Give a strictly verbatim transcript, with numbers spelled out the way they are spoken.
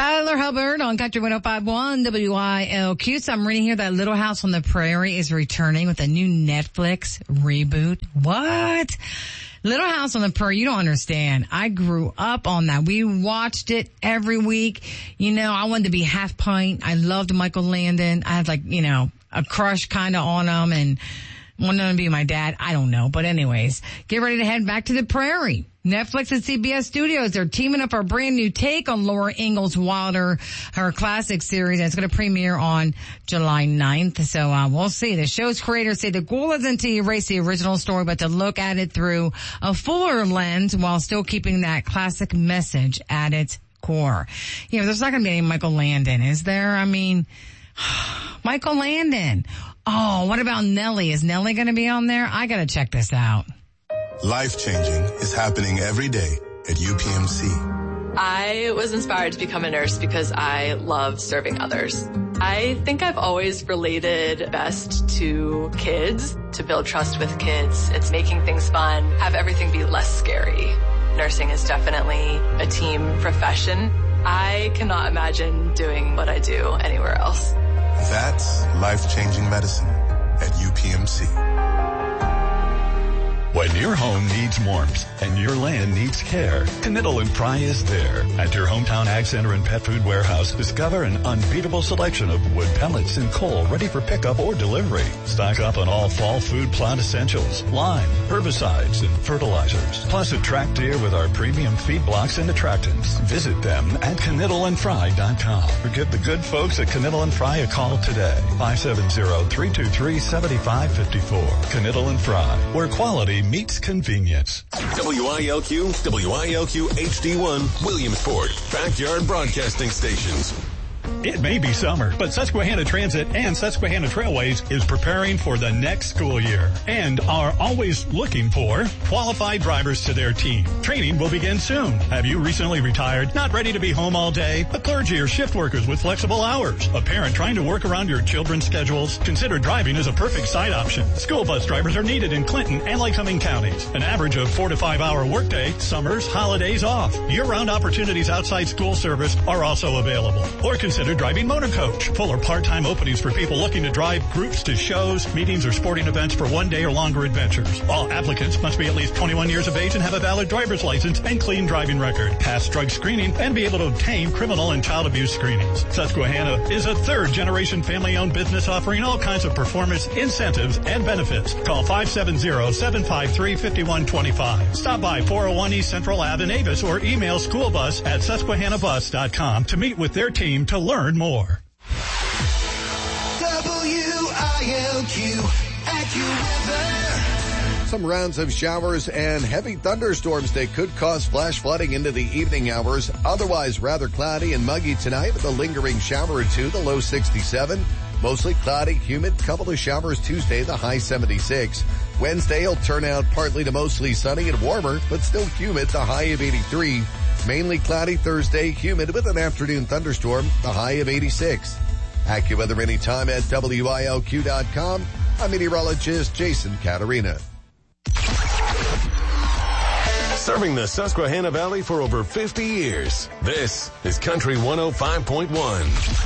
Tyler Hubbard on Country one oh five point one W I L Q. So I'm reading here that Little House on the Prairie is returning with a new Netflix reboot. What? Little House on the Prairie, you don't understand. I grew up on that. We watched it every week. You know, I wanted to be half pint. I loved Michael Landon. I had like, you know, a crush kind of on him and wanted him to be my dad. I don't know. But anyways, get ready to head back to the prairie. Netflix and C B S Studios, they're teaming up for a brand new take on Laura Ingalls Wilder, her classic series, and it's going to premiere on July ninth. So uh, we'll see. The show's creators say the goal isn't to erase the original story, but to look at it through a fuller lens while still keeping that classic message at its core. You know, there's not going to be any Michael Landon, is there? I mean, Michael Landon. Oh, what about Nellie? Is Nellie going to be on there? I got to check this out. Life-changing is happening every day at U P M C. I was inspired to become a nurse because I love serving others. I think I've always related best to kids, to build trust with kids. It's making things fun, have everything be less scary. Nursing is definitely a team profession. I cannot imagine doing what I do anywhere else. That's life-changing medicine at U P M C. When your home needs warmth and your land needs care, Kniddle and Fry is there. At your hometown Ag Center and Pet Food Warehouse, discover an unbeatable selection of wood pellets and coal ready for pickup or delivery. Stock up on all fall food plot essentials, lime, herbicides, and fertilizers. Plus attract deer with our premium feed blocks and attractants. Visit them at Kniddle and Fry dot com or give the good folks at Kniddle and Fry a call today. five seven zero, three two three, seven five five four. Kniddle and Fry, where quality meets convenience. W I L Q, W I L Q H D one, Williamsport, backyard broadcasting stations. It may be summer, but Susquehanna Transit and Susquehanna Trailways is preparing for the next school year and are always looking for qualified drivers to their team. Training will begin soon. Have you recently retired, not ready to be home all day? A clergy or shift workers with flexible hours? A parent trying to work around your children's schedules? Consider driving as a perfect side option. School bus drivers are needed in Clinton and Lycoming counties. An average of four to five hour workday, summers, holidays off. Year-round opportunities outside school service are also available. Or consider driving motor coach. Full or part-time openings for people looking to drive groups to shows, meetings, or sporting events for one day or longer adventures. All applicants must be at least twenty-one years of age and have a valid driver's license and clean driving record, pass drug screening, and be able to obtain criminal and child abuse screenings. Susquehanna is a third-generation family-owned business offering all kinds of performance, incentives, and benefits. Call five seven zero, seven five three, five one two five. Stop by four oh one East Central Ave in Avis or email schoolbus at susquehanna bus dot com to meet with their team to learn more. W I L Q AccuWeather. Some rounds of showers and heavy thunderstorms that could cause flash flooding into the evening hours. Otherwise rather cloudy and muggy tonight with a lingering shower or two, the low sixty-seven. Mostly cloudy, humid, couple of showers Tuesday, the high seventy-six. Wednesday will turn out partly to mostly sunny and warmer, but still humid, the high of eighty-three. Mainly cloudy Thursday, humid with an afternoon thunderstorm, the high of eighty-six. AccuWeather anytime at W I L Q dot com. I'm meteorologist Jason Caterina. Serving the Susquehanna Valley for over fifty years. This is Country one oh five point one.